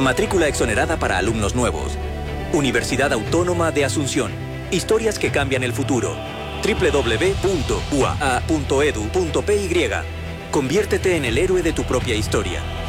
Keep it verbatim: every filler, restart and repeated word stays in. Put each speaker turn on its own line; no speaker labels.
Matrícula exonerada para alumnos nuevos. Universidad Autónoma de Asunción. Historias que cambian el futuro. doble u doble u doble u punto u a a punto e d u punto p y. Conviértete en el héroe de tu propia historia.